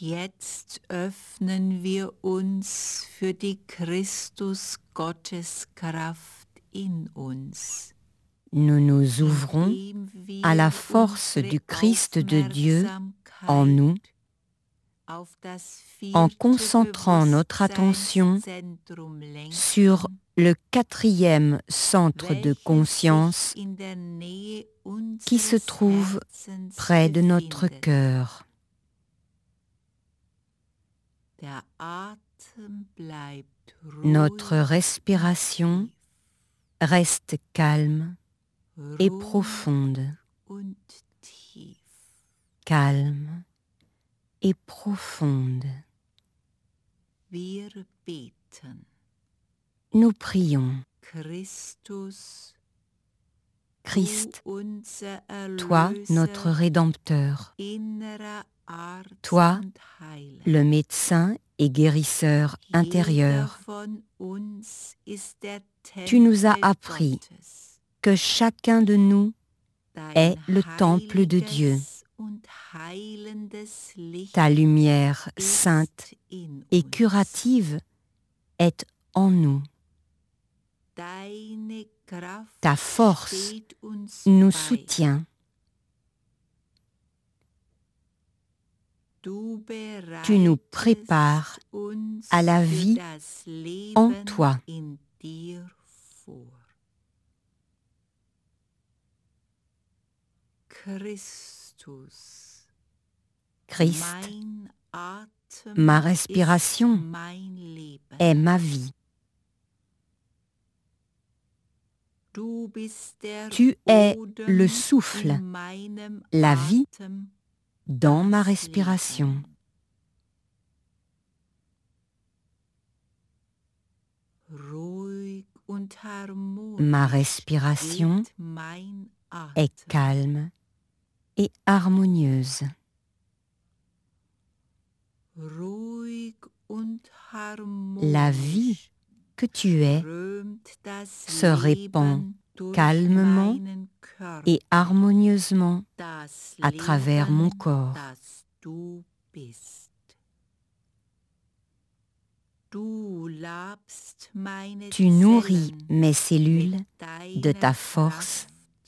jetzt öffnen wir uns für die Christus-Gotteskraft in uns. Nous nous ouvrons à la force du Christ de Dieu en nous, en concentrant notre attention sur le 4e centre de conscience qui se trouve près de notre cœur. Notre respiration reste calme et profonde. Calme et profonde. Nous prions. Christ, toi notre Rédempteur, toi le médecin et guérisseur intérieur, tu nous as appris que chacun de nous est le temple de Dieu. Ta lumière sainte et curative est en nous. Ta force nous soutient. Tu nous prépares à la vie en toi. Christ, ma respiration est ma vie. Tu es le souffle, la vie dans ma respiration. Ma respiration est calme et harmonieuse. La vie que tu es se répand calmement et harmonieusement à travers mon corps. Tu nourris mes cellules de ta force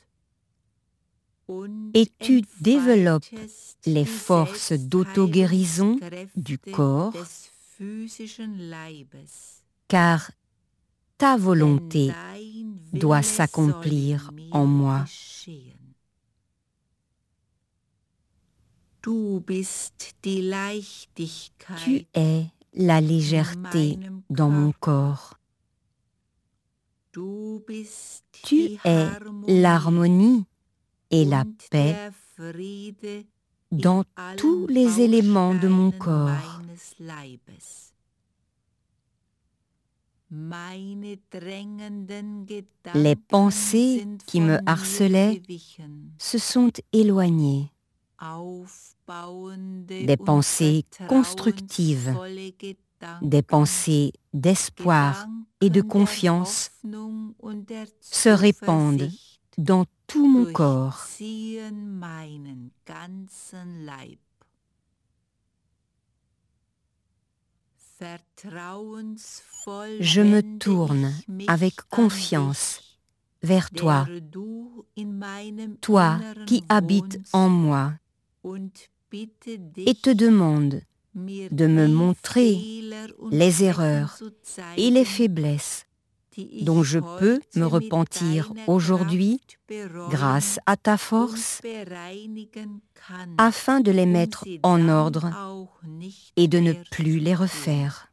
et tu développes les forces d'auto-guérison du corps, car ta volonté doit s'accomplir en moi. Tu es la légèreté dans mon corps. Tu es l'harmonie et la paix dans tous les éléments de mon corps. Les pensées qui me harcelaient se sont éloignées. Des pensées constructives, des pensées d'espoir et de confiance se répandent dans tout mon corps. Je me tourne avec confiance vers toi, toi qui habites en moi, et te demande de me montrer les erreurs et les faiblesses dont je peux me repentir aujourd'hui grâce à ta force, afin de les mettre en ordre et de ne plus les refaire.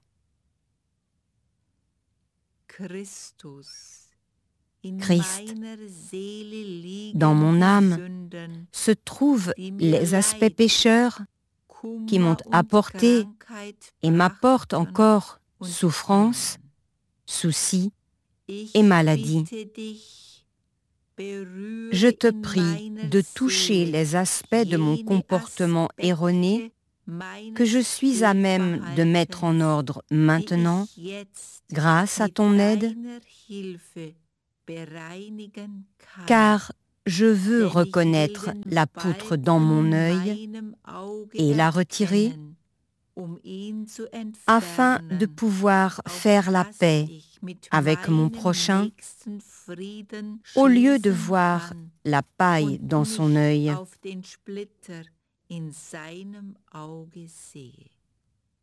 Christ, dans mon âme se trouvent les aspects pécheurs qui m'ont apporté et m'apportent encore souffrance, soucis et maladie. Je te prie de toucher les aspects de mon comportement erroné que je suis à même de mettre en ordre maintenant, grâce à ton aide, car je veux reconnaître la poutre dans mon œil et la retirer afin de pouvoir faire la paix avec mon prochain, au lieu de voir la paille dans son œil.